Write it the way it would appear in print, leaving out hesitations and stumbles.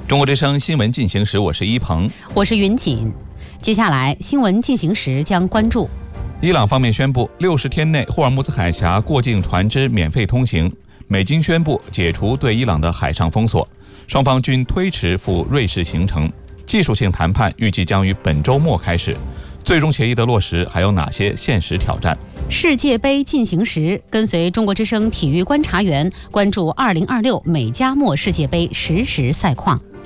中国之声新闻进行时，我是一鹏， 我是云锦。接下来新闻进行时将关注： 伊朗方面宣布60天内霍尔木兹海峡过境船只免费通行；美军宣布解除对伊朗的海上封锁；双方均推迟赴瑞士行程；技术性谈判预计将于本周末开始；最终协议的落实还有哪些现实挑战？ 世界杯进行时，跟随中国之声体育观察员关注2026美加墨世界杯实时赛况。